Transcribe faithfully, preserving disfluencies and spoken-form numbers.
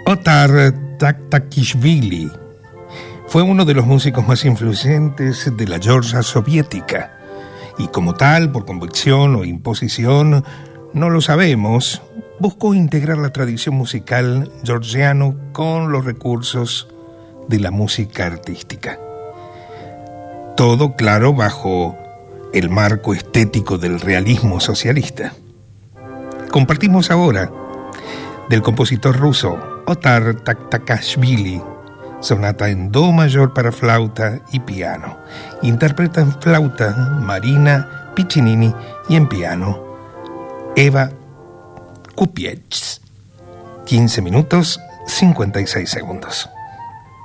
Otar Taktakishvili fue uno de los músicos más influyentes de la Georgia soviética y como tal, por convicción o imposición, no lo sabemos, buscó integrar la tradición musical georgiana con los recursos de la música artística. Todo, claro, bajo el marco estético del realismo socialista. Compartimos ahora del compositor ruso Otar Taktakishvili, sonata en do mayor para flauta y piano. Interpreta en flauta Marina Piccinini y en piano Eva Kupiec. quince minutos, cincuenta y seis segundos.